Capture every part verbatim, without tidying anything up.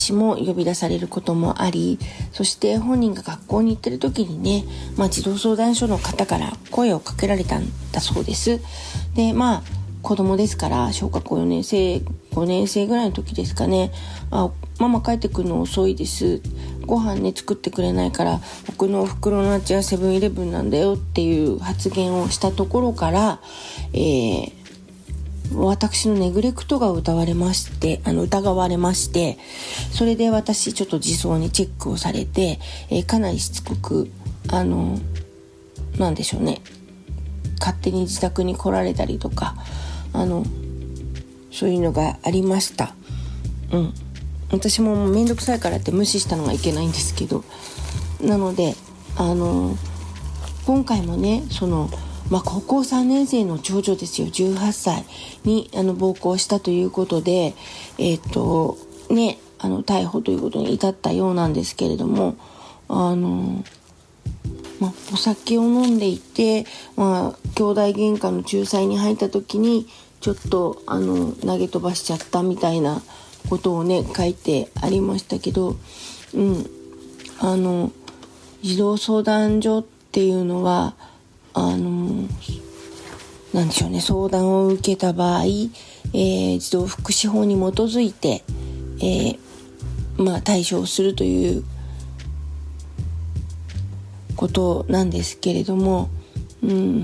も呼び出されることもあり、そして本人が学校に行ってる時にね、まあ、児童相談所の方から声をかけられたんだそうです。で、まあ子供ですから小学校よねん生ごねん生ぐらいの時ですかね。あ、ママ帰ってくるの遅いです、ご飯ね作ってくれないから僕のお袋の味はセブンイレブンなんだよっていう発言をしたところから、えー私のネグレクトが疑われましてあの疑われましてそれで私ちょっと児相にチェックをされて、えー、かなりしつこくあのなんでしょうね、勝手に自宅に来られたりとか、あのそういうのがありました。うん、私もめんどくさいからって無視したのがいけないんですけど、なのであの今回もね、そのまあ、高校さんねん生の長女ですよ、じゅうはっさいにあの暴行したということで、えーとね、あの逮捕ということに至ったようなんですけれども、あの、まあ、お酒を飲んでいて、まあ、兄弟喧嘩の仲裁に入った時にちょっとあの投げ飛ばしちゃったみたいなことをね書いてありましたけど、うん、あの児童相談所っていうのはあのなんでしょうね、相談を受けた場合、えー、児童福祉法に基づいて、えー、まあ対処するということなんですけれども、うん、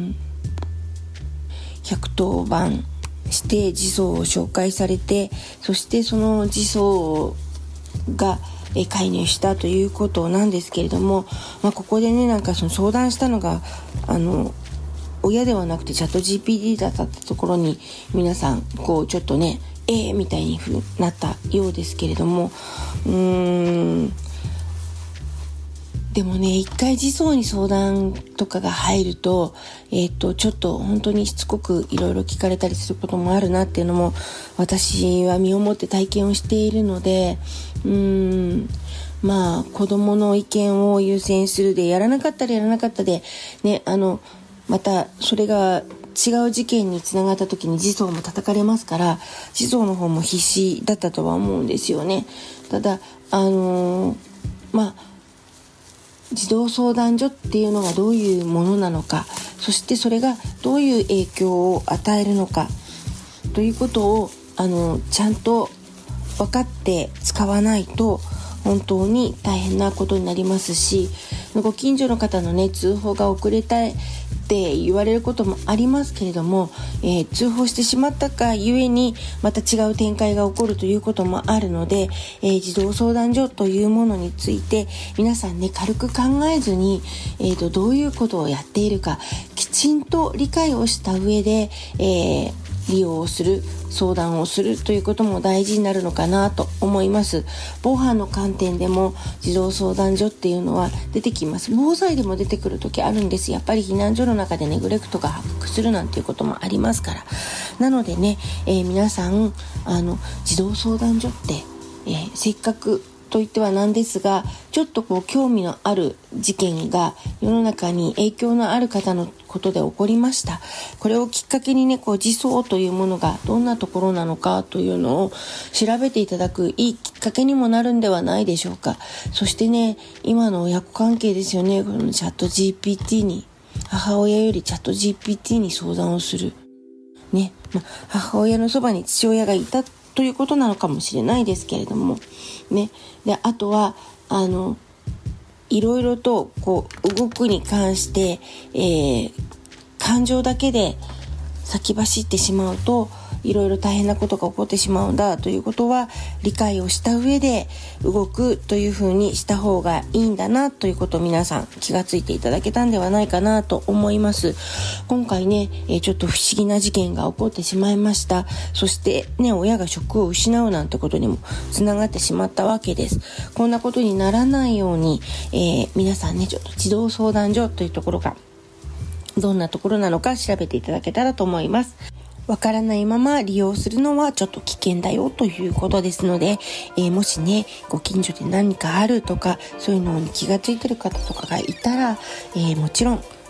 ひゃくとおばんして児相を紹介されて、そしてその児相が介入したということなんですけれども、まあ、ここでね、なんかその相談したのがあの親ではなくてチャット ジーピーティー だったところに皆さんこうちょっとねえーみたいになったようですけれども、うーんでもね、一回児相に相談とかが入ると、えー、とちょっと本当にしつこくいろいろ聞かれたりすることもあるなっていうのも私は身をもって体験をしているので、うーんまあ子供の意見を優先するで、やらなかったらやらなかったでね、あのまたそれが違う事件につながった時に児相も叩かれますから、児相の方も必死だったとは思うんですよね。ただあのー、まあ児童相談所っていうのがどういうものなのか、そしてそれがどういう影響を与えるのかということをあのちゃんと分かって使わないと本当に大変なことになりますし、ご近所の方のね通報が遅れたって言われることもありますけれども、えー、通報してしまったがゆえにまた違う展開が起こるということもあるので、えー、児童相談所というものについて皆さんね軽く考えずに、えーと、どういうことをやっているかきちんと理解をした上で、えー、利用をする相談をするということも大事になるのかなと思います。防犯の観点でも児童相談所っていうのは出てきます。防災でも出てくる時あるんです。やっぱり避難所の中でネグレクトが発覚するなんていうこともありますから。なのでね、えー、皆さんあの児童相談所って、えー、せっかくと言ってはなんですが、ちょっとこう興味のある事件が世の中に影響のある方のことで起こりました。これをきっかけにね、こう児相というものがどんなところなのかというのを調べていただくいいきっかけにもなるんではないでしょうか。そしてね、今の親子関係ですよね。このチャット ジーピーティー に母親よりチャット ジーピーティー に相談をするね、まあ、母親のそばに父親がいたということなのかもしれないですけれどもね。で、あとはあのいろいろとこう動くに関して、えー、感情だけで先走ってしまうといろいろ大変なことが起こってしまうんだということは理解をした上で動くというふうにした方がいいんだなということを皆さん気がついていただけたんではないかなと思います。今回ね、えー、ちょっと不思議な事件が起こってしまいました。そしてね、親が職を失うなんてことにもつながってしまったわけです。こんなことにならないように、えー、皆さんね、ちょっと児童相談所というところがどんなところなのか調べていただけたらと思います。わからないまま利用するのはちょっと危険だよということですので、えー、もしねご近所で何かあるとかそういうのに気がついてる方とかがいたら、えー、もちろん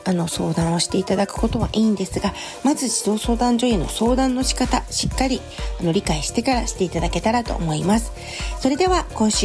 あの相談をしていただくことはいいんですが、まず児童相談所への相談の仕方しっかりあの理解してからしていただけたらと思います。それでは今週